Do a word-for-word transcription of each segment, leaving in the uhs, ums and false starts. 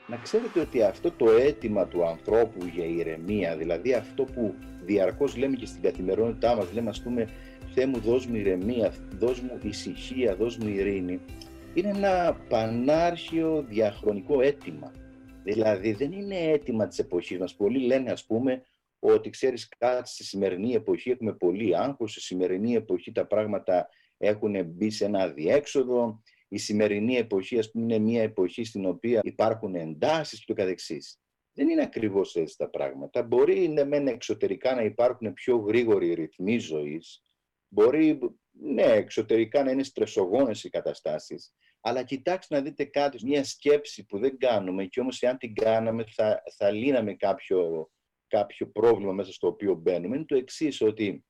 Να ξέρετε ότι αυτό το αίτημα του ανθρώπου για ηρεμία, δηλαδή αυτό που διαρκώς λέμε και στην καθημερινότητά μας, λέμε ας πούμε «Θεέ μου δώσ' μου ηρεμία, δώσ' μου ησυχία, δώσ' μου ειρήνη», είναι ένα πανάρχαιο διαχρονικό αίτημα. Δηλαδή δεν είναι αίτημα της εποχής μας. Πολλοί λένε ας πούμε ότι ξέρεις κάτι, στη σημερινή εποχή έχουμε πολύ άγχος, στη σημερινή εποχή τα πράγματα έχουν μπει σε ένα αδιέξοδο, η σημερινή εποχή ας πούμε είναι μια εποχή στην οποία υπάρχουν εντάσεις και το καθεξής. Δεν είναι ακριβώς έτσι τα πράγματα. Μπορεί ναι, μεν εξωτερικά να υπάρχουν πιο γρήγοροι ρυθμοί ζωής, μπορεί ναι, εξωτερικά να είναι στρεσογόνες οι καταστάσεις, αλλά κοιτάξτε να δείτε κάτι, μια σκέψη που δεν κάνουμε και όμως εάν την κάναμε θα, θα λύναμε κάποιο, κάποιο πρόβλημα μέσα στο οποίο μπαίνουμε. Είναι το εξής, ότι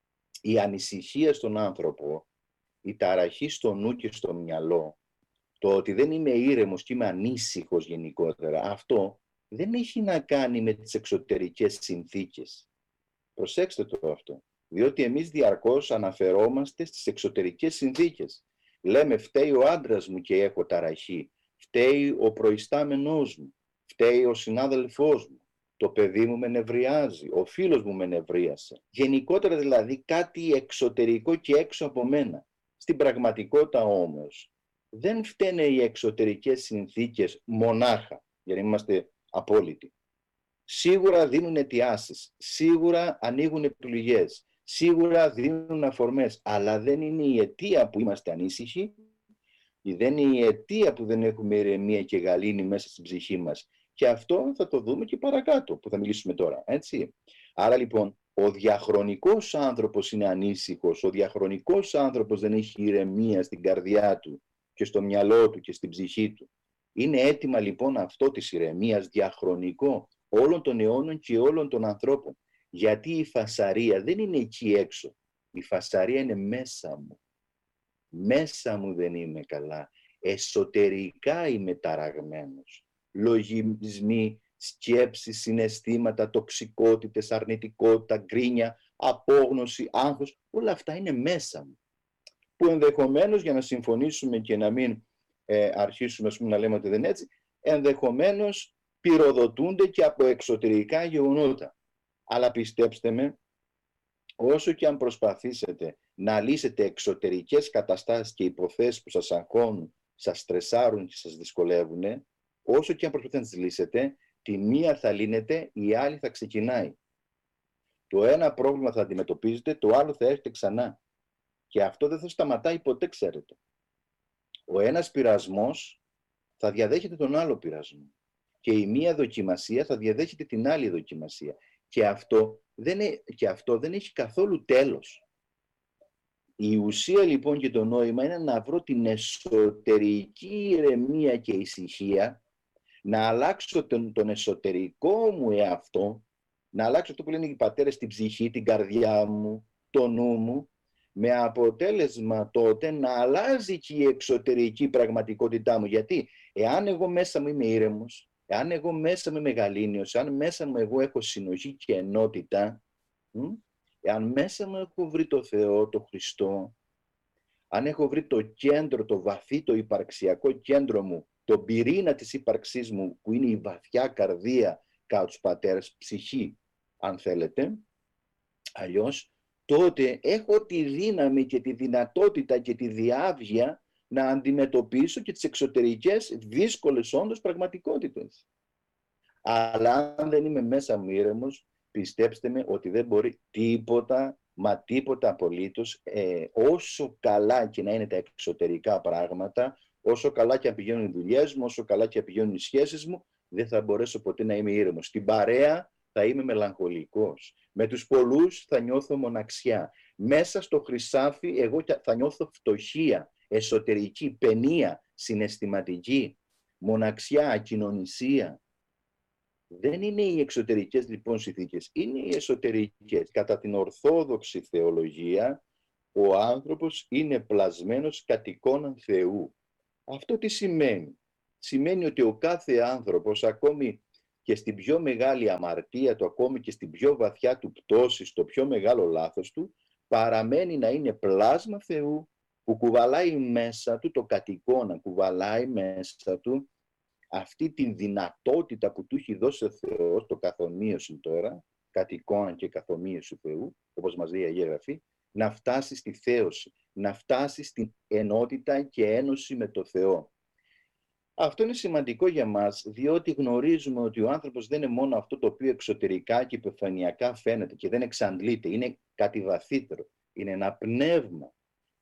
η ανησυχία στον άνθρωπο, η ταραχή στο νου και στο μυαλό, το ότι δεν είμαι ήρεμος και είμαι ανήσυχος γενικότερα, αυτό δεν έχει να κάνει με τις εξωτερικές συνθήκες. Προσέξτε το αυτό, διότι εμείς διαρκώς αναφερόμαστε στις εξωτερικές συνθήκες. Λέμε φταίει ο άντρας μου και έχω ταραχή, φταίει ο προϊστάμενός μου, φταίει ο συνάδελφός μου, το παιδί μου με νευριάζει, ο φίλος μου με νευρίασε. Γενικότερα δηλαδή κάτι εξωτερικό και έξω από μένα. Στην πραγματικότητα όμως δεν φταίνε οι εξωτερικές συνθήκες μονάχα, για να είμαστε απόλυτοι. Σίγουρα δίνουν αιτιάσεις, σίγουρα ανοίγουν πληγές, σίγουρα δίνουν αφορμές, αλλά δεν είναι η αιτία που είμαστε ανήσυχοι, δεν είναι η αιτία που δεν έχουμε ηρεμία και γαλήνη μέσα στην ψυχή μας. Και αυτό θα το δούμε και παρακάτω, που θα μιλήσουμε τώρα, έτσι. Άρα λοιπόν, ο διαχρονικός άνθρωπος είναι ανήσυχος, ο διαχρονικός άνθρωπος δεν έχει ηρεμία στην καρδιά του και στο μυαλό του και στην ψυχή του. Είναι αίτημα λοιπόν αυτό της ηρεμίας διαχρονικό όλων των αιώνων και όλων των ανθρώπων. Γιατί η φασαρία δεν είναι εκεί έξω. Η φασαρία είναι μέσα μου. Μέσα μου δεν είμαι καλά. Εσωτερικά είμαι ταραγμένος. Λογισμοί, σκέψεις, συναισθήματα, τοξικότητες, αρνητικότητα, γκρίνια, απόγνωση, άγχος, όλα αυτά είναι μέσα μου. Που ενδεχομένως, για να συμφωνήσουμε και να μην ε, αρχίσουμε ας πούμε, να λέμε ότι δεν είναι έτσι, ενδεχομένως πυροδοτούνται και από εξωτερικά γεγονότα. Αλλά πιστέψτε με, όσο και αν προσπαθήσετε να λύσετε εξωτερικές καταστάσεις και υποθέσεις που σας αγχώνουν, σας στρεσάρουν και σας δυσκολεύουν, όσο και αν προσπαθείτε να τις λύσετε, τη μία θα λύνεται, η άλλη θα ξεκινάει. Το ένα πρόβλημα θα αντιμετωπίζετε, το άλλο θα έρχεται ξανά. Και αυτό δεν θα σταματάει ποτέ, ξέρετε. Ο ένας πειρασμός θα διαδέχεται τον άλλο πειρασμό. Και η μία δοκιμασία θα διαδέχεται την άλλη δοκιμασία. Και αυτό δεν, είναι, και αυτό δεν έχει καθόλου τέλος. Η ουσία λοιπόν και το νόημα είναι να βρω την εσωτερική ηρεμία και ησυχία, να αλλάξω τον, τον εσωτερικό μου εαυτό, να αλλάξω αυτό που λένε οι πατέρες, την ψυχή, την καρδιά μου, το νου μου, με αποτέλεσμα τότε να αλλάζει και η εξωτερική πραγματικότητά μου. Γιατί εάν εγώ μέσα μου είμαι ήρεμος, εάν εγώ μέσα μου είμαι γαλήνιος, εάν μέσα μου εγώ έχω συνοχή και ενότητα, εάν μέσα μου έχω βρει το Θεό, το Χριστό, αν έχω βρει το κέντρο, το βαθύ, το υπαρξιακό κέντρο μου, τον πυρήνα της ύπαρξής μου, που είναι η βαθιά καρδία κάτω τους πατέρες, ψυχή, αν θέλετε, αλλιώς, τότε έχω τη δύναμη και τη δυνατότητα και τη διάβγεια να αντιμετωπίσω και τις εξωτερικές δύσκολες όντως πραγματικότητες. Αλλά αν δεν είμαι μέσα μου ήρεμος, πιστέψτε με ότι δεν μπορεί τίποτα, μα τίποτα απολύτως, ε, όσο καλά και να είναι τα εξωτερικά πράγματα, όσο καλά και αν πηγαίνουν οι δουλειές μου, όσο καλά και αν πηγαίνουν οι σχέσεις μου, δεν θα μπορέσω ποτέ να είμαι ήρεμος. Στην παρέα θα είμαι μελαγχολικός. Με τους πολλούς θα νιώθω μοναξιά. Μέσα στο χρυσάφι εγώ θα νιώθω φτωχία, εσωτερική, παινία, συναισθηματική, μοναξιά, ακοινωνισία. Δεν είναι οι εξωτερικές λοιπόν συνθήκες, είναι οι εσωτερικές. Κατά την ορθόδοξη θεολογία, ο άνθρωπος είναι πλασμένος κατ' εικόνα Θεού. Αυτό τι σημαίνει? Σημαίνει ότι ο κάθε άνθρωπος, ακόμη και στην πιο μεγάλη αμαρτία του, ακόμη και στην πιο βαθιά του πτώση, στο πιο μεγάλο λάθος του, παραμένει να είναι πλάσμα Θεού, που κουβαλάει μέσα του το κατ' εικόνα, κουβαλάει μέσα του αυτή τη δυνατότητα που του έχει δώσει ο Θεός, το καθομοίωση τώρα, κατ' εικόνα και καθομοίωση του Θεού, όπως μας λέει η Αγία Γραφή, να φτάσει στη θέωση, να φτάσει στην ενότητα και ένωση με το Θεό. Αυτό είναι σημαντικό για μας, διότι γνωρίζουμε ότι ο άνθρωπος δεν είναι μόνο αυτό το οποίο εξωτερικά και επιφανειακά φαίνεται και δεν εξαντλείται, είναι κάτι βαθύτερο, είναι ένα πνεύμα.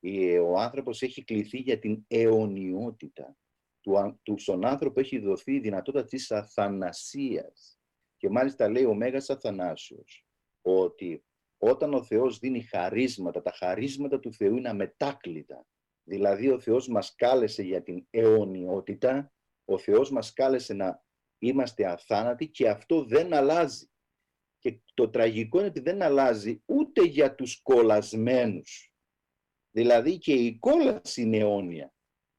Ο άνθρωπος έχει κληθεί για την αιωνιότητα. Του, στον άνθρωπο έχει δοθεί η δυνατότητα της αθανασίας. Και μάλιστα λέει ο Μέγας Αθανάσιος ότι όταν ο Θεός δίνει χαρίσματα, τα χαρίσματα του Θεού είναι αμετάκλητα. Δηλαδή ο Θεός μας κάλεσε για την αιωνιότητα, ο Θεός μας κάλεσε να είμαστε αθάνατοι και αυτό δεν αλλάζει. Και το τραγικό είναι ότι δεν αλλάζει ούτε για τους κολλασμένους. Δηλαδή και η κόλαση είναι αιώνια.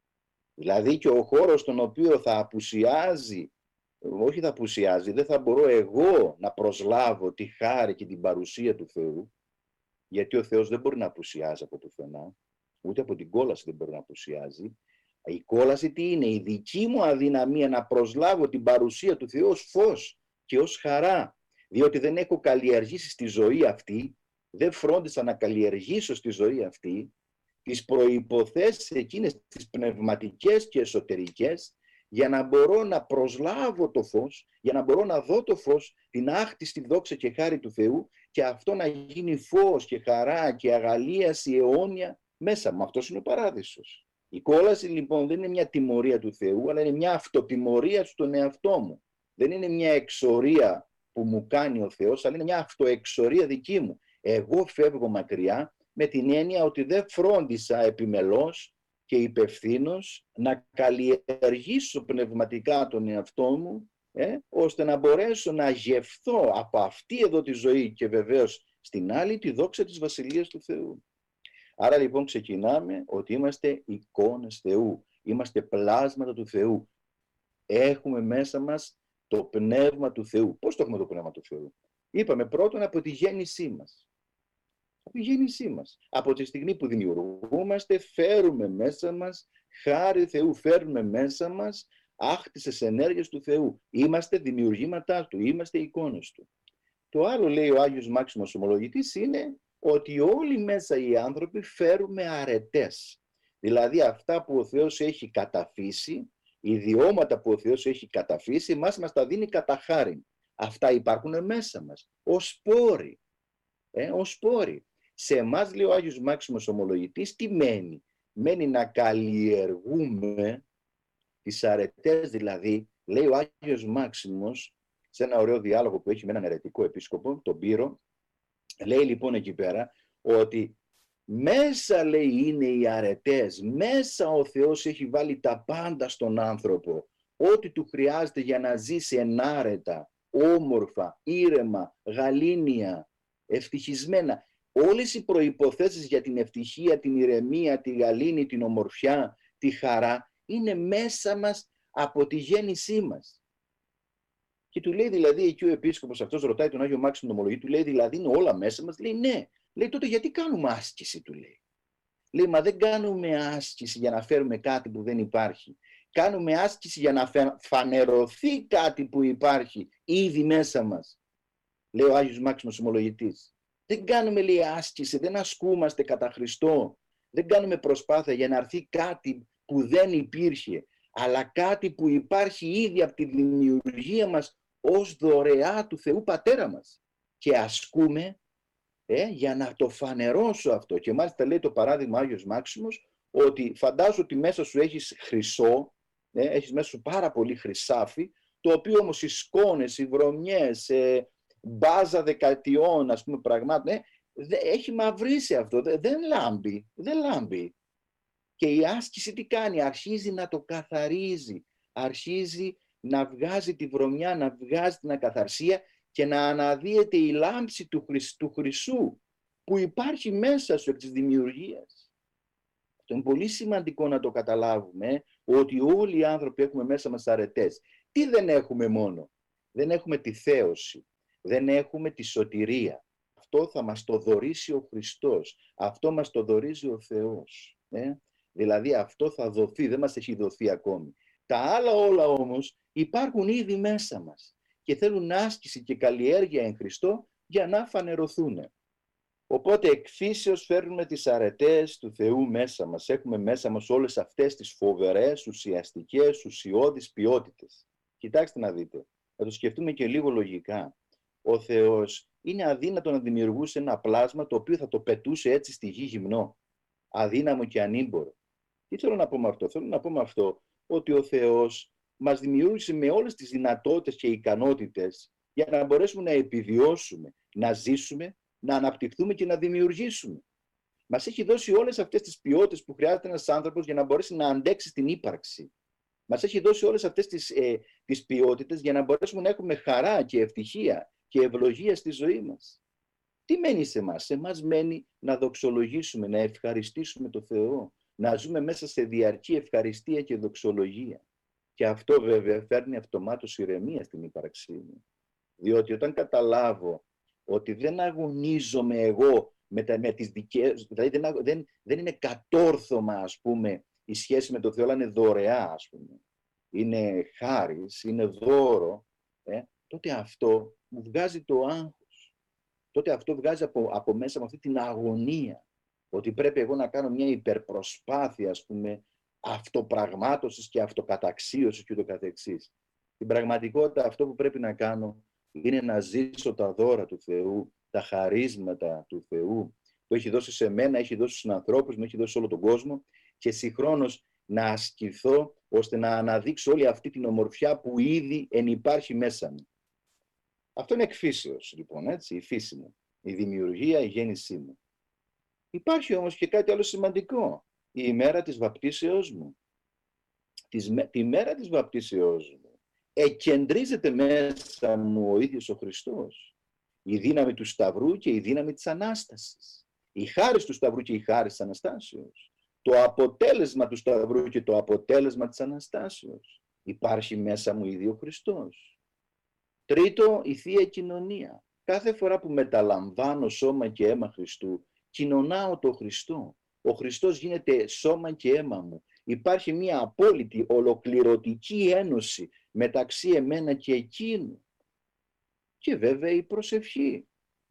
Δηλαδή και ο χώρος στον οποίο θα απουσιάζει, όχι θα απουσιάζει, δεν θα μπορώ εγώ να προσλάβω τη χάρη και την παρουσία του Θεού, γιατί ο Θεός δεν μπορεί να απουσιάζει από πουθενά, ούτε από την κόλαση δεν μπορεί να απουσιάζει. Η κόλαση τι είναι? Η δική μου αδυναμία να προσλάβω την παρουσία του Θεού ως φως και ως χαρά, διότι δεν έχω καλλιεργήσει στη ζωή αυτή, δεν φρόντισα να καλλιεργήσω στη ζωή αυτή τις προϋποθέσεις εκείνες τις πνευματικές και εσωτερικές, για να μπορώ να προσλάβω το φως, για να μπορώ να δω το φως, την άκτιστη δόξα και χάρη του Θεού, και αυτό να γίνει φως και χαρά και αγαλίαση αιώνια μέσα μου. Αυτός είναι ο παράδεισος. Η κόλαση λοιπόν δεν είναι μια τιμωρία του Θεού, αλλά είναι μια αυτοτιμωρία στον εαυτό μου. Δεν είναι μια εξορία που μου κάνει ο Θεός, αλλά είναι μια αυτοεξορία δική μου. Εγώ φεύγω μακριά, με την έννοια ότι δεν φρόντισα επιμελώς και υπευθύνος να καλλιεργήσω πνευματικά τον εαυτό μου, ε, ώστε να μπορέσω να γευθώ από αυτή εδώ τη ζωή και βεβαίως στην άλλη τη δόξα της Βασιλείας του Θεού. Άρα λοιπόν ξεκινάμε ότι είμαστε εικόνες Θεού, είμαστε πλάσματα του Θεού. Έχουμε μέσα μας το πνεύμα του Θεού. Πώς το έχουμε το πνεύμα του Θεού? Είπαμε πρώτον από τη γέννησή μας. Από τη γέννησή μας. Από τη στιγμή που δημιουργούμαστε, φέρουμε μέσα μας χάρη Θεού, φέρνουμε μέσα μας άκτισες ενέργειες του Θεού. Είμαστε δημιουργήματά Του, είμαστε εικόνες Του. Το άλλο, λέει ο Άγιος Μάξιμος Ομολογητής, είναι ότι όλοι μέσα οι άνθρωποι φέρουμε αρετές. Δηλαδή αυτά που ο Θεός έχει καταφύσει, οι ιδιώματα που ο Θεός έχει καταφύσει, μας μας τα δίνει κατά χάριν. Αυτά υπάρχουν μέσα μας, ως σπόροι. Ε, ως σπόροι. Σε εμάς, λέει ο Άγιος Μάξιμος Ομολογητής, τι μένει? Μένει να καλλιεργούμε τις αρετές, δηλαδή, λέει ο Άγιος Μάξιμος, σε ένα ωραίο διάλογο που έχει με έναν αιρετικό επίσκοπο, τον Πύρο, λέει λοιπόν εκεί πέρα ότι μέσα, λέει, είναι οι αρετές, μέσα ο Θεός έχει βάλει τα πάντα στον άνθρωπο, ό,τι του χρειάζεται για να ζήσει ενάρετα, όμορφα, ήρεμα, γαλήνια, ευτυχισμένα. Όλες οι προϋποθέσεις για την ευτυχία, την ηρεμία, τη γαλήνη, την ομορφιά, τη χαρά, είναι μέσα μας από τη γέννησή μας. Και του λέει δηλαδή εκεί ο επίσκοπος αυτός, ρωτάει τον Άγιο Μάξιμο Ομολογητή, του λέει δηλαδή είναι όλα μέσα μας? Λέει ναι. Λέει τότε γιατί κάνουμε άσκηση, του λέει. Λέει μα δεν κάνουμε άσκηση για να φέρουμε κάτι που δεν υπάρχει. Κάνουμε άσκηση για να φανερωθεί κάτι που υπάρχει ήδη μέσα μας. Λέει ο Άγιος Μάξιμος Ομολογητής. Δεν κάνουμε, λέει, άσκηση, δεν ασκούμαστε κατά Χριστό. Δεν κάνουμε προσπάθεια για να έρθει κάτι που δεν υπήρχε, αλλά κάτι που υπάρχει ήδη από τη δημιουργία μας ως δωρεά του Θεού Πατέρα μας. Και ασκούμε ε, για να το φανερώσω αυτό. Και μάλιστα λέει το παράδειγμα Άγιος Μάξιμος, ότι φαντάζω ότι μέσα σου έχεις χρυσό, ε, έχεις μέσα σου πάρα πολύ χρυσάφι, το οποίο όμως οι σκόνες, οι βρωμιές, ε, μπάζα δεκαετιών, ας πούμε, πραγμάτων, ε, έχει μαυρίσει αυτό, δεν λάμπει, δεν λάμπει. Και η άσκηση τι κάνει? Αρχίζει να το καθαρίζει, αρχίζει να βγάζει τη βρωμιά, να βγάζει την ακαθαρσία και να αναδύεται η λάμψη του, χρυσ, του χρυσού που υπάρχει μέσα σου εκ της δημιουργίας. Αυτό είναι πολύ σημαντικό να το καταλάβουμε, ότι όλοι οι άνθρωποι έχουμε μέσα μας αρετές. Τι δεν έχουμε μόνο? Δεν έχουμε τη θέωση, δεν έχουμε τη σωτηρία. Αυτό θα μας το δωρήσει ο Χριστός, αυτό μας το δωρίζει ο Θεός. Ε? Δηλαδή αυτό θα δοθεί, δεν μας έχει δοθεί ακόμη. Τα άλλα όλα όμως υπάρχουν ήδη μέσα μας και θέλουν άσκηση και καλλιέργεια εν Χριστώ για να φανερωθούν. Οπότε εκ φύσεως φέρνουμε τις αρετές του Θεού μέσα μας. Έχουμε μέσα μας όλες αυτές τις φοβερές, ουσιαστικές, ουσιώδεις ποιότητες. Κοιτάξτε να δείτε, να το σκεφτούμε και λίγο λογικά. Ο Θεός είναι αδύνατο να δημιουργούσε ένα πλάσμα το οποίο θα το πετούσε έτσι στη γη γυμνό. Αδύναμο και ανήμπορο. Τι θέλω να πω με αυτό? Θέλω να πω με αυτό ότι ο Θεός μας δημιούργησε με όλες τις δυνατότητες και ικανότητες για να μπορέσουμε να επιβιώσουμε, να ζήσουμε, να αναπτυχθούμε και να δημιουργήσουμε. Μας έχει δώσει όλες αυτές τις ποιότητες που χρειάζεται ένας άνθρωπος για να μπορέσει να αντέξει την ύπαρξη. Μας έχει δώσει όλες αυτές τις, ε, τις ποιότητες για να μπορέσουμε να έχουμε χαρά και ευτυχία και ευλογία στη ζωή μας. Τι μένει σε εμάς? Σε εμάς μένει να δοξολογήσουμε, να ευχαριστήσουμε τον Θεό, να ζούμε μέσα σε διαρκή ευχαριστία και δοξολογία. Και αυτό βέβαια φέρνει αυτομάτως ηρεμία στην ύπαρξή μου. Διότι όταν καταλάβω ότι δεν αγωνίζομαι εγώ με, τα, με τις δικές, δηλαδή δεν, δεν, δεν είναι κατόρθωμα, ας πούμε, η σχέση με τον Θεό, αλλά είναι δωρεά, ας πούμε. Είναι χάρις, είναι δώρο, ε, τότε αυτό μου βγάζει το άγχος. Τότε αυτό βγάζει από, από μέσα με αυτή την αγωνία. Ότι πρέπει εγώ να κάνω μια υπερπροσπάθεια, ας πούμε, αυτοπραγμάτωσης και αυτοκαταξίωσης και ούτω καθεξής. Στην πραγματικότητα αυτό που πρέπει να κάνω είναι να ζήσω τα δώρα του Θεού, τα χαρίσματα του Θεού που έχει δώσει σε μένα, έχει δώσει στους ανθρώπους μου, έχει δώσει σε όλο τον κόσμο και συγχρόνως να ασκηθώ ώστε να αναδείξω όλη αυτή την ομορφιά που ήδη ενυπάρχει μέσα μου. Αυτό είναι εκ φύσεως, λοιπόν, έτσι, η φύση μου, η δημιουργία, η γέννησή μου. Υπάρχει όμως και κάτι άλλο σημαντικό, η ημέρα της βαπτίσεώς μου. Τη μέρα της βαπτίσεώς μου εκκεντρίζεται μέσα μου ο ίδιος ο Χριστός. Η δύναμη του Σταυρού και η δύναμη της Ανάστασης. Η χάρις του Σταυρού και η χάρις της Αναστάσεως. Το αποτέλεσμα του Σταυρού και το αποτέλεσμα της Αναστάσεως. Υπάρχει μέσα μου ήδη ο Χριστός. Τρίτο, η Θεία Κοινωνία. Κάθε φορά που μεταλαμβάνω σώμα και αίμα Χριστού, κοινωνάω το Χριστό. Ο Χριστός γίνεται σώμα και αίμα μου. Υπάρχει μια απόλυτη, ολοκληρωτική ένωση μεταξύ εμένα και εκείνου. Και βέβαια η προσευχή.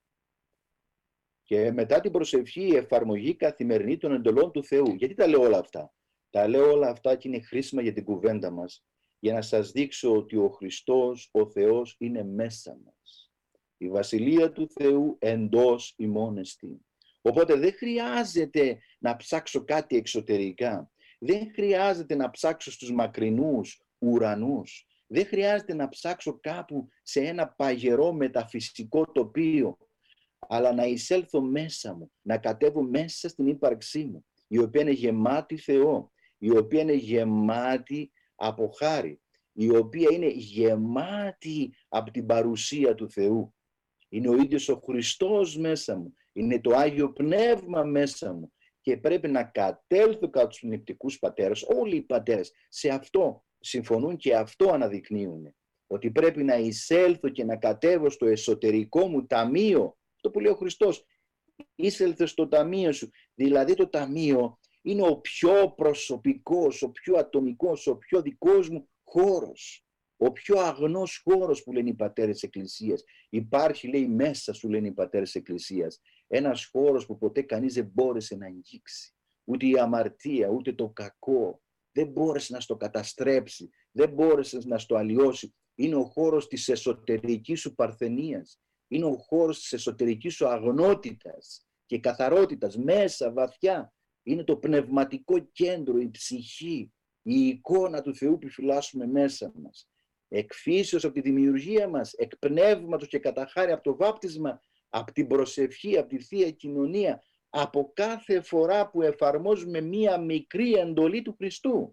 Και μετά την προσευχή η εφαρμογή καθημερινή των εντολών του Θεού. Γιατί τα λέω όλα αυτά? Τα λέω όλα αυτά και είναι χρήσιμα για την κουβέντα μας, για να σας δείξω ότι ο Χριστός, ο Θεός, είναι μέσα μας. Η Βασιλεία του Θεού εντός ημών εστί. Οπότε δεν χρειάζεται να ψάξω κάτι εξωτερικά. Δεν χρειάζεται να ψάξω στους μακρινούς ουρανούς. Δεν χρειάζεται να ψάξω κάπου σε ένα παγερό μεταφυσικό τοπίο, αλλά να εισέλθω μέσα μου, να κατέβω μέσα στην ύπαρξή μου, η οποία είναι γεμάτη Θεό, η οποία είναι γεμάτη από χάρη, η οποία είναι γεμάτη από την παρουσία του Θεού. Είναι ο ίδιος ο Χριστός μέσα μου, είναι το Άγιο Πνεύμα μέσα μου και πρέπει να κατέλθω κάτω στους πνευματικούς πατέρες. Όλοι οι πατέρες σε αυτό συμφωνούν και αυτό αναδεικνύουν, ότι πρέπει να εισέλθω και να κατέβω στο εσωτερικό μου ταμείο. Αυτό που λέει ο Χριστός, εισέλθε στο ταμείο σου. Δηλαδή το ταμείο είναι ο πιο προσωπικός, ο πιο ατομικός, ο πιο δικός μου χώρος. Ο πιο αγνός χώρος που λένε οι πατέρες της Εκκλησίας. Υπάρχει, λέει, μέσα σου, λένε οι πατέρες της Εκκλησίας, ένας χώρος που ποτέ κανείς δεν μπόρεσε να αγγίξει. Ούτε η αμαρτία, ούτε το κακό. Δεν μπόρεσε να στο καταστρέψει, δεν μπόρεσε να στο αλλοιώσει. Είναι ο χώρος της εσωτερικής σου παρθενίας. Είναι ο χώρος της εσωτερικής σου αγνότητας και καθαρότητας, μέσα, βαθιά. Είναι το πνευματικό κέντρο, η ψυχή, η εικόνα του Θεού που φυλάσσουμε μέσα μας. Εκ φύσεως από τη δημιουργία μας, εκ πνεύματος και κατά χάρη από το βάπτισμα, από την προσευχή, από τη Θεία Κοινωνία, από κάθε φορά που εφαρμόζουμε μία μικρή εντολή του Χριστού.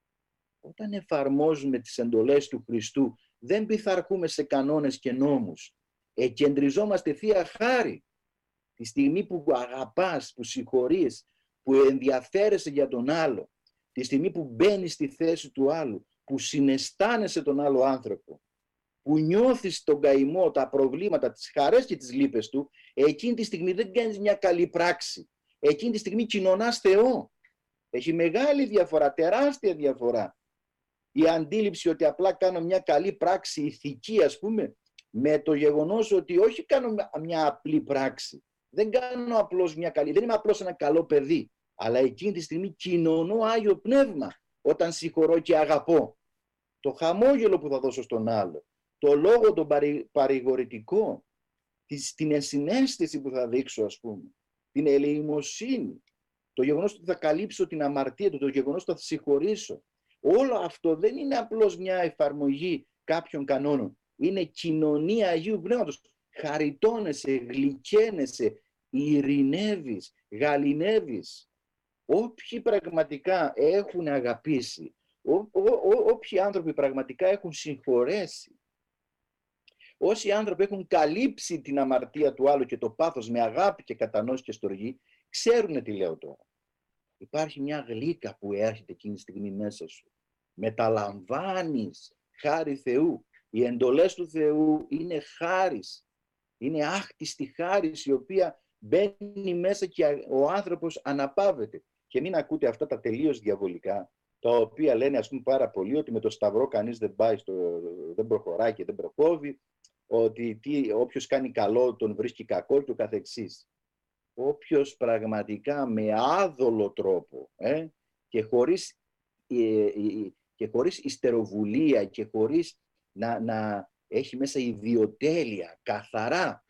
Όταν εφαρμόζουμε τις εντολές του Χριστού, δεν πειθαρχούμε σε κανόνες και νόμους. Εκεντριζόμαστε Θεία Χάρη. Τη στιγμή που αγαπάς, που συγχωρείς, που ενδιαφέρεσαι για τον άλλο, τη στιγμή που μπαίνεις στη θέση του άλλου, που συναισθάνεσαι τον άλλο άνθρωπο, που νιώθεις τον καημό, τα προβλήματα, τις χαρές και τις λύπες του, εκείνη τη στιγμή δεν κάνεις μια καλή πράξη. Εκείνη τη στιγμή κοινωνάς Θεό. Έχει μεγάλη διαφορά, τεράστια διαφορά. η αντίληψη ότι απλά κάνω μια καλή πράξη ηθική, ας πούμε, με το γεγονός ότι όχι κάνω μια απλή πράξη. Δεν κάνω απλώς μια καλή, δεν είμαι απλώς ένα καλό παιδί, αλλά εκείνη τη στιγμή κοινωνώ Άγιο Πνεύμα όταν συγχωρώ και αγαπώ. Το χαμόγελο που θα δώσω στον άλλο, το λόγο τον παρη, παρηγορητικό, την ενσυναίσθηση που θα δείξω, ας πούμε, την ελεημοσύνη, το γεγονός ότι θα καλύψω την αμαρτία του, το γεγονός ότι θα συγχωρήσω. Όλο αυτό δεν είναι απλώς μια εφαρμογή κάποιων κανόνων. Είναι κοινωνία Αγίου Πνεύματος. Χαριτώνεσαι, γλυκαίνεσαι, ειρηνεύεις, γαληνεύεις. Όποιοι πραγματικά έχουν αγαπήσει, ό, ό, ό, όποιοι άνθρωποι πραγματικά έχουν συγχωρέσει, όσοι άνθρωποι έχουν καλύψει την αμαρτία του άλλου και το πάθος με αγάπη και κατανόηση και στοργή, ξέρουν τι λέω τώρα. Υπάρχει μια γλύκα που έρχεται εκείνη τη στιγμή μέσα σου. Μεταλαμβάνεις χάρη Θεού. Οι εντολές του Θεού είναι χάρις. Είναι άκτιστη χάρις η οποία μπαίνει μέσα και ο άνθρωπος αναπαύεται. Και μην ακούτε αυτά τα τελείως διαβολικά, τα οποία λένε ας πούμε πάρα πολύ ότι με το σταυρό κανείς δεν πάει στο, δεν προχωράει και δεν προκόβει, ότι τι, όποιος κάνει καλό τον βρίσκει κακό και το καθεξής. Όποιος πραγματικά με άδολο τρόπο ε, και, χωρίς, ε, ε, και χωρίς ιστεροβουλία και χωρίς να, να έχει μέσα ιδιοτέλεια, καθαρά,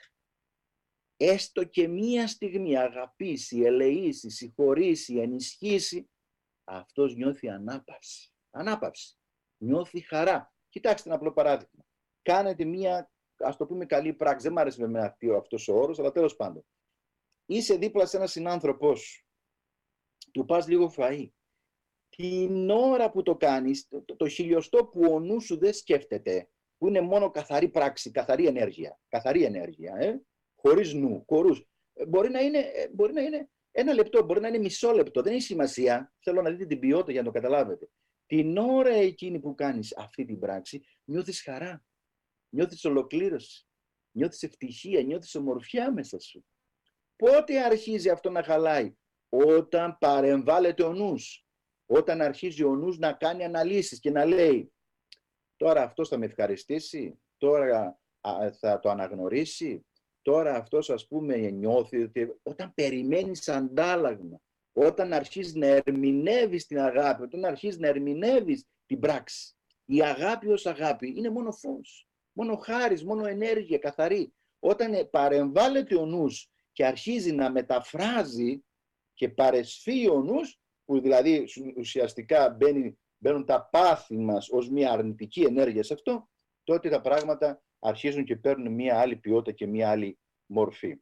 έστω και μία στιγμή αγαπήσει, ελεήσει, συγχωρήσει, ενισχύσει, αυτός νιώθει ανάπαυση. Ανάπαυση. Νιώθει χαρά. Κοιτάξτε ένα απλό παράδειγμα. Κάνετε μία, ας το πούμε, καλή πράξη. Δεν μ' άρεσε με αυτό αυτός ο όρος, αλλά τέλος πάντων. Είσαι δίπλα σε έναν συνάνθρωπό σου. Του πας λίγο φαΐ. Την ώρα που το κάνεις, το, το, το χιλιοστό που ο νους σου δεν σκέφτεται, που είναι μόνο καθαρή πράξη, καθαρή ενέργεια, καθαρή ενέργεια, ε, χωρίς νου, χωρούς, μπορεί να, είναι, μπορεί να είναι ένα λεπτό, μπορεί να είναι μισό λεπτό, δεν έχει σημασία, θέλω να δείτε την ποιότητα για να το καταλάβετε. Την ώρα εκείνη που κάνεις αυτή την πράξη, νιώθεις χαρά, νιώθεις ολοκλήρωση, νιώθεις ευτυχία, νιώθεις ομορφιά μέσα σου. Πότε αρχίζει αυτό να χαλάει? Όταν παρεμβάλλεται ο νους. Όταν αρχίζει ο νους να κάνει αναλύσεις και να λέει τώρα αυτός θα με ευχαριστήσει, τώρα θα το αναγνωρίσει, τώρα αυτός ας πούμε νιώθει ότι όταν περιμένεις αντάλλαγμα, όταν αρχίζεις να ερμηνεύεις την αγάπη, όταν αρχίζεις να ερμηνεύεις την πράξη. Η αγάπη ως αγάπη είναι μόνο φως, μόνο χάρις, μόνο ενέργεια καθαρή. Όταν παρεμβάλλεται ο νους και αρχίζει να μεταφράζει και παρεσφύει ο νους, που δηλαδή ουσιαστικά μπαίνει, μπαίνουν τα πάθη μας ως μια αρνητική ενέργεια σε αυτό, τότε τα πράγματα αρχίζουν και παίρνουν μια άλλη ποιότητα και μια άλλη μορφή.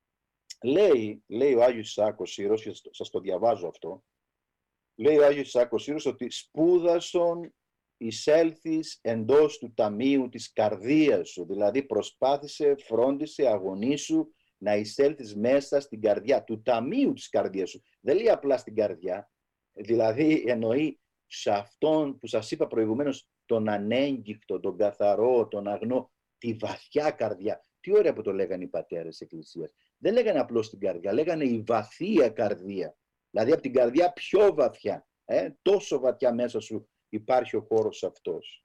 Λέει, λέει ο Άγιος Ισάκος Σύρος, και σας το διαβάζω αυτό, λέει ο Άγιος Ισάκος Σύρος ότι σπούδασον εισέλθεις εντός του ταμείου της καρδίας σου, δηλαδή προσπάθησε, φρόντισε, αγωνίσου να εισέλθεις μέσα στην καρδιά, του ταμείου της καρδίας σου. Δεν λέει απλά στην καρδιά, δηλαδή εννοεί σε αυτόν που σας είπα προηγουμένως, τον ανέγκυκτο, τον καθαρό, τον αγνό, τη βαθιά καρδιά. Τι ωραία που το λέγανε οι πατέρες της Εκκλησίας. Δεν λέγανε απλώς την καρδιά, λέγανε η βαθία καρδία. Δηλαδή από την καρδιά πιο βαθιά, ε, τόσο βαθιά μέσα σου υπάρχει ο χώρος αυτός.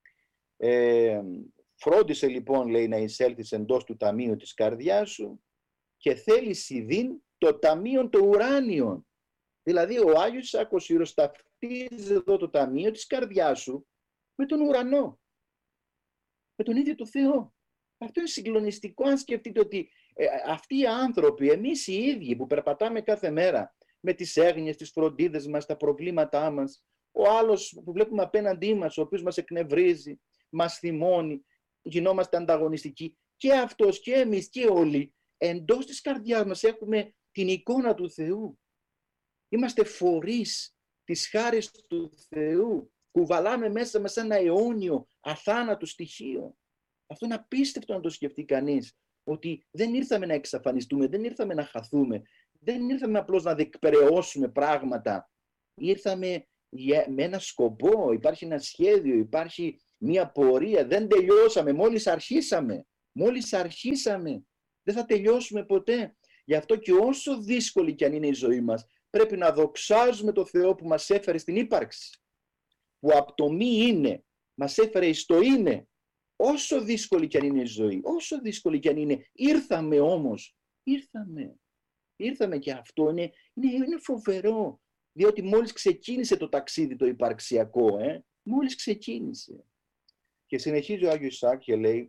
Ε, φρόντισε λοιπόν, λέει, να εισέλθεις εντός του ταμείου της καρδιάς σου και θέλεις ειδήν το ταμείο των ουράνιων. Δηλαδή ο Άγιος Ισάκος Σύρος ταυτίζει εδώ το ταμείο της καρδιάς σου με τον ουρανό, με τον ίδιο το Θεό. Αυτό είναι συγκλονιστικό αν σκεφτείτε ότι ε, αυτοί οι άνθρωποι, εμείς οι ίδιοι που περπατάμε κάθε μέρα με τις έγνοιες, τις φροντίδες μας, τα προβλήματά μας, ο άλλος που βλέπουμε απέναντί μας, ο οποίος μας εκνευρίζει, μας θυμώνει, γινόμαστε ανταγωνιστικοί, και αυτός και εμείς και όλοι εντός της καρδιάς μας έχουμε την εικόνα του Θεού. Είμαστε φορείς της χάρης του Θεού. Κουβαλάμε μέσα μας ένα αιώνιο αθάνατο στοιχείο. Αυτό είναι απίστευτο να το σκεφτεί κανείς, ότι δεν ήρθαμε να εξαφανιστούμε, δεν ήρθαμε να χαθούμε, δεν ήρθαμε απλώς να διεκπεραιώσουμε πράγματα. Ήρθαμε με ένα σκοπό, υπάρχει ένα σχέδιο, υπάρχει μια πορεία, δεν τελειώσαμε, μόλις αρχίσαμε, μόλις αρχίσαμε, δεν θα τελειώσουμε ποτέ. Γι' αυτό και όσο δύσκολη κι αν είναι η ζωή μας, πρέπει να δοξάζουμε το Θεό που μας έφερε στην ύπαρξη. που από το μη είναι μας έφερε εις το είναι, όσο δύσκολη κι αν είναι η ζωή, όσο δύσκολη κι αν είναι, ήρθαμε όμως, ήρθαμε. Ήρθαμε και αυτό είναι, είναι, είναι φοβερό, διότι μόλις ξεκίνησε το ταξίδι το υπαρξιακό, ε, μόλις ξεκίνησε. Και συνεχίζει ο Άγιος Ισαάκ και λέει,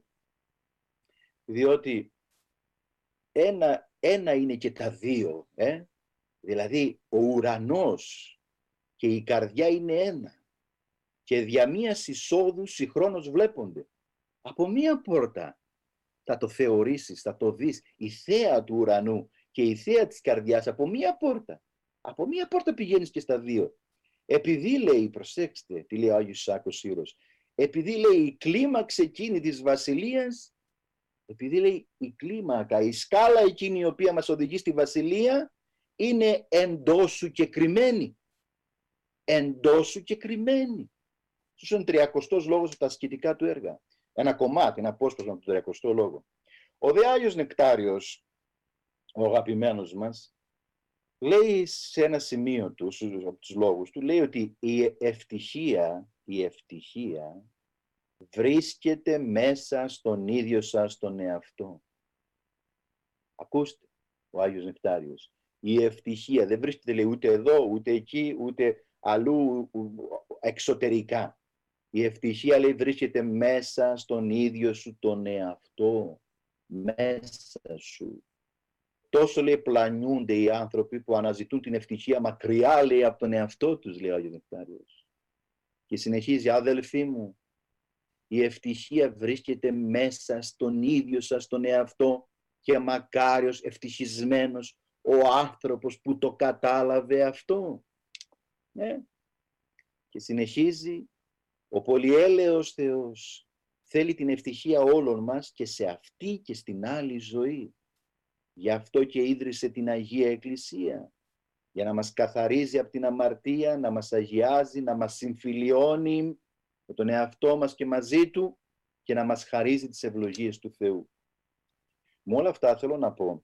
διότι ένα, ένα είναι και τα δύο, ε, δηλαδή ο ουρανός και η καρδιά είναι ένα και δια μίας εισόδου συγχρόνως βλέπονται. Από μία πόρτα θα το θεωρήσεις, θα το δεις, η θέα του ουρανού και η θέα της καρδιάς από μία πόρτα. Από μία πόρτα πηγαίνεις και στα δύο. Επειδή λέει, προσέξτε τι λέει ο Άγιος Ισαάκ ο Σύρος, επειδή λέει η κλίμαξη εκείνη της βασιλείας, επειδή λέει η κλίμακα, η σκάλα εκείνη η οποία μας οδηγεί στη βασιλεία είναι εντός σου και κρυμμένη. Εντός σου και κρυμμένη. Αυτός είναι ο τριακοστός λόγος από τα ασκητικά του έργα. Ένα κομμάτι, ένα απόσπασμα από τον τριακοστό λόγο. Ο δε Άγιος Νεκτάριος, ο αγαπημένος μας, λέει σε ένα σημείο του, από τους λόγους του, λέει ότι η ευτυχία, η ευτυχία βρίσκεται μέσα στον ίδιο σας τον εαυτό. Ακούστε, ο Άγιος Νεκτάριος. Η ευτυχία δεν βρίσκεται, λέει, ούτε εδώ, ούτε εκεί, ούτε αλλού εξωτερικά. Η ευτυχία, λέει, βρίσκεται μέσα στον ίδιο σου τον εαυτό. Μέσα σου. Τόσο, λέει, πλανιούνται οι άνθρωποι που αναζητούν την ευτυχία μακριά, λέει, από τον εαυτό τους, λέει ο Άγιος Νεκτάριος. Και συνεχίζει, αδελφοί μου, η ευτυχία βρίσκεται μέσα στον ίδιο σας τον εαυτό και μακάριος ευτυχισμένος ο άνθρωπος που το κατάλαβε αυτό. Ναι. Και συνεχίζει, ο πολυέλεος Θεός θέλει την ευτυχία όλων μας και σε αυτή και στην άλλη ζωή. Γι' αυτό και ίδρυσε την Αγία Εκκλησία, για να μας καθαρίζει από την αμαρτία, να μας αγιάζει, να μας συμφιλιώνει με τον εαυτό μας και μαζί Του και να μας χαρίζει τις ευλογίες του Θεού. Με όλα αυτά θέλω να πω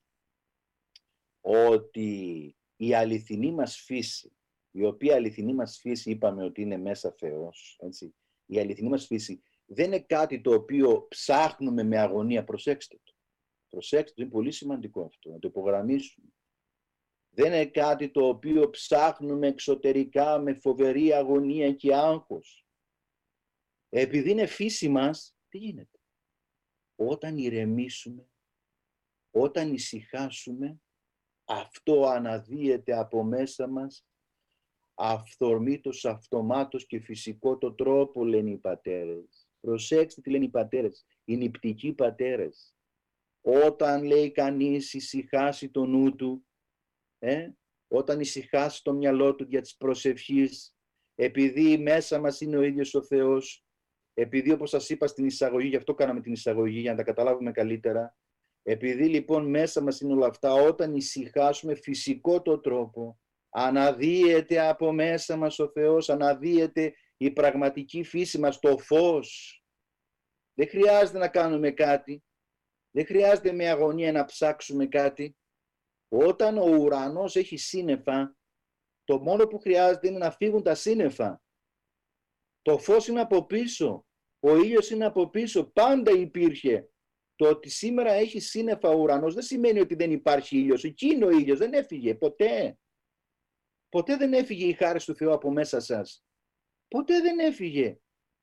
ότι η αληθινή μας φύση, η οποία αληθινή μας φύση είπαμε ότι είναι μέσα Θεός, έτσι, η αληθινή μας φύση δεν είναι κάτι το οποίο ψάχνουμε με αγωνία, προσέξτε το. Προσέξτε, είναι πολύ σημαντικό αυτό, να το υπογραμμίσουμε. Δεν είναι κάτι το οποίο ψάχνουμε εξωτερικά με φοβερή αγωνία και άγχος. Επειδή είναι φύση μας, τι γίνεται? Όταν ηρεμήσουμε, όταν ησυχάσουμε, αυτό αναδύεται από μέσα μας αυθορμήτως, αυτομάτως και φυσικό το τρόπο, λένε οι πατέρες. Προσέξτε τι λένε οι πατέρες, οι νηπτικοί πατέρες. Όταν, λέει κανείς, ησυχάσει το νου του, ε, όταν ησυχάσει το μυαλό του για τις προσευχής, επειδή μέσα μας είναι ο ίδιος ο Θεός, επειδή, όπως σας είπα στην εισαγωγή, γι' αυτό κάναμε την εισαγωγή, για να τα καταλάβουμε καλύτερα, επειδή λοιπόν μέσα μας είναι όλα αυτά, όταν ησυχάσουμε φυσικό το τρόπο, αναδύεται από μέσα μας ο Θεός, αναδύεται η πραγματική φύση μας, το φως. Δεν χρειάζεται να κάνουμε κάτι, δεν χρειάζεται με αγωνία να ψάξουμε κάτι. Όταν ο ουρανός έχει σύννεφα, το μόνο που χρειάζεται είναι να φύγουν τα σύννεφα. Το φως είναι από πίσω, ο ήλιος είναι από πίσω, πάντα υπήρχε. Το ότι σήμερα έχει σύννεφα ο ουρανός δεν σημαίνει ότι δεν υπάρχει ήλιος. Εκεί είναι ο ήλιος, δεν έφυγε ποτέ. Ποτέ δεν έφυγε η χάρις του Θεού από μέσα σας. Ποτέ δεν έφυγε.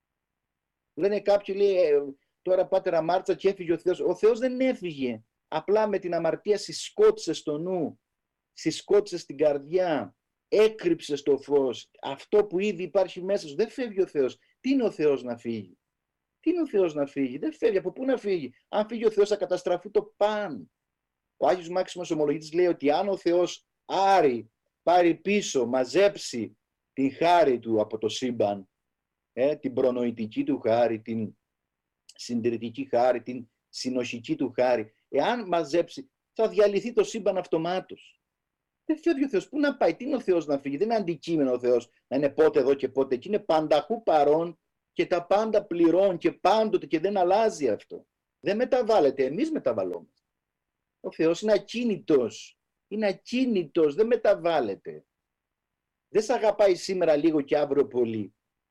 Λένε κάποιοι, λέει, τώρα Πάτερα Μάρτσα και έφυγε ο Θεός. Ο Θεός δεν έφυγε. Απλά με την αμαρτία συσκότησε στο νου, συσκότησε στην καρδιά, έκρυψε στο φως. Αυτό που ήδη υπάρχει μέσα σου, δεν φεύγει ο Θεός. Τι είναι ο Θεός να φύγει? Τι είναι ο Θεός να φύγει? Δεν φεύγει. Από πού να φύγει? Αν φύγει ο Θεός θα καταστραφεί το παν. Ο Άγιος Μάξιμος Ομολογητής λέει ότι αν ο Θεός άρει, πάρει πίσω, μαζέψει την χάρη του από το σύμπαν, ε, την προνοητική του χάρη, την συντηρητική χάρη, την συνοχική του χάρη, εάν μαζέψει, θα διαλυθεί το σύμπαν αυτομάτως. Δεν φεύγει ο Θεός. Πού να πάει? Τι είναι ο Θεός να φύγει? Δεν είναι αντικείμενο ο Θεός να είναι πότε εδώ και πότε εκεί. Είναι πανταχού παρόν και τα πάντα πληρών και πάντοτε και δεν αλλάζει αυτό. Δεν μεταβάλλεται. Εμείς μεταβαλλόμαστε. Ο Θεός είναι ακίνητος. Είναι ακίνητος. Δεν μεταβάλλεται. Δεν σε αγαπάει σήμερα λίγο και αύριο πολύ.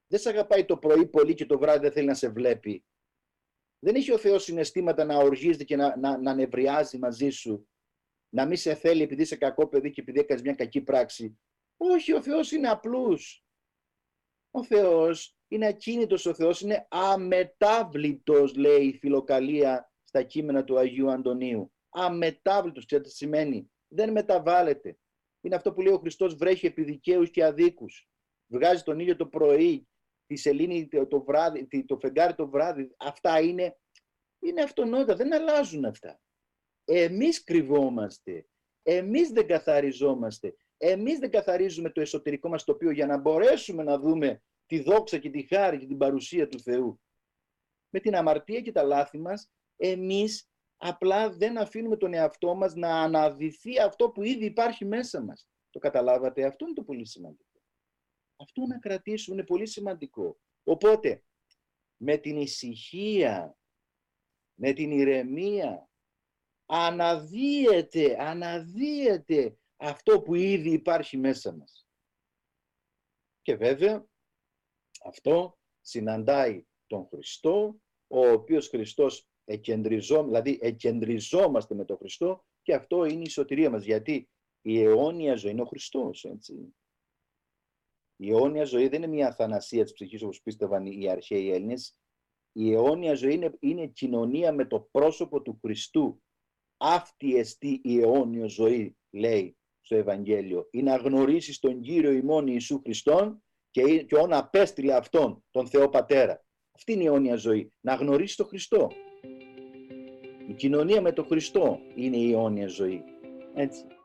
Δεν σε αγαπάει το πρωί πολύ και το βράδυ δεν θέλει να σε βλέπει. Δεν έχει ο Θεός συναισθήματα να οργίζεται και να, να, να νευριάζει μαζί σου. Να μην σε θέλει επειδή είσαι κακό παιδί και επειδή έκανες μια κακή πράξη. Όχι, ο Θεός είναι απλούς. Ο Θεός είναι ακίνητος, ο Θεός είναι αμετάβλητος, λέει η Φιλοκαλία στα κείμενα του Αγίου Αντωνίου. Αμετάβλητος, ξέρετε τι σημαίνει? Δεν μεταβάλλεται. Είναι αυτό που λέει ο Χριστός, βρέχει επί δικαίους και αδίκους. Βγάζει τον ήλιο το πρωί, τη σελήνη το βράδυ, το φεγγάρι το βράδυ. Αυτά είναι, είναι αυτονόητα, δεν αλλάζουν αυτά. Εμείς κρυβόμαστε, εμείς δεν καθαριζόμαστε, εμείς δεν καθαρίζουμε το εσωτερικό μας τοπίο για να μπορέσουμε να δούμε τη δόξα και τη χάρη και την παρουσία του Θεού. Με την αμαρτία και τα λάθη μας, εμείς απλά δεν αφήνουμε τον εαυτό μας να αναδυθεί αυτό που ήδη υπάρχει μέσα μας. Το καταλάβατε? Αυτό είναι το πολύ σημαντικό. Αυτό να κρατήσουμε είναι πολύ σημαντικό. Οπότε, με την ησυχία, με την ηρεμία, αναδύεται, αναδύεται αυτό που ήδη υπάρχει μέσα μας. Και βέβαια, αυτό συναντάει τον Χριστό, ο οποίος Χριστός εκεντριζό, δηλαδή εκεντριζόμαστε με τον Χριστό, και αυτό είναι η σωτηρία μας, γιατί η αιώνια ζωή είναι ο Χριστός, έτσι. Η αιώνια ζωή δεν είναι μια αθανασία της ψυχής όπως πίστευαν οι αρχαίοι Έλληνες. Η αιώνια ζωή είναι, είναι κοινωνία με το πρόσωπο του Χριστού. Αυτή εστί η αιώνια ζωή, λέει στο Ευαγγέλιο. Είναι να γνωρίσεις τον Κύριο ημών Ιησού Χριστόν και, και όν απέστειλε Αυτόν, τον Θεό Πατέρα. Αυτή είναι η αιώνια ζωή. Να γνωρίσεις τον Χριστό. Η κοινωνία με τον Χριστό είναι η αιώνια ζωή. Έτσι.